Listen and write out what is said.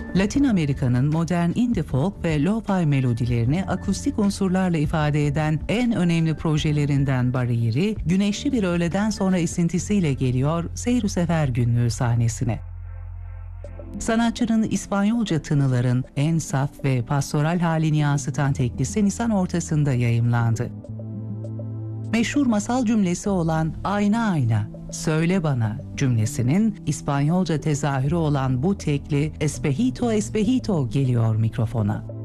Latin Amerika'nın modern indie folk ve lo-fi melodilerini akustik unsurlarla ifade eden en önemli projelerinden Barrieri, güneşli bir öğleden sonra esintisiyle geliyor Seyir Sefer Günlüğü sahnesine. Sanatçının İspanyolca tınıların en saf ve pastoral halini yansıtan teklisi Nisan ortasında yayımlandı. Meşhur masal cümlesi olan "Ayna ayna, söyle bana" cümlesinin İspanyolca tezahürü olan bu tekli "Espejito espejito" geliyor mikrofona.